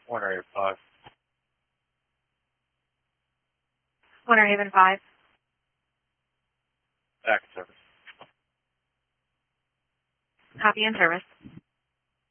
Warner Haven 5. Warner Haven 5. Back in service. Copy and service.